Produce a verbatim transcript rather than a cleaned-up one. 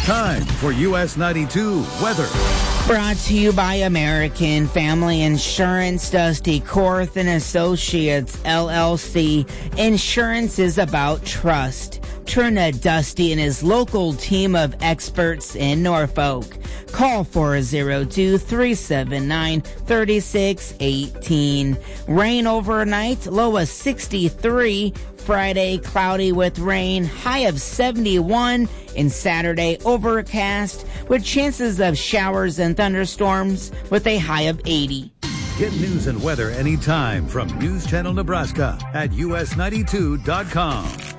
Time for U S ninety-two weather. Brought to you by American Family Insurance, Dusty Korth and Associates, L L C. Insurance is about trust. Turn to Dusty and his local team of experts in Norfolk. Call four oh two, three seven nine, three six one eight. Rain overnight, low of sixty-three. Friday, cloudy with rain, high of seventy-one. And Saturday, overcast with chances of showers and thunderstorms with a high of eighty. Get news and weather anytime from News Channel Nebraska at U S ninety-two dot com.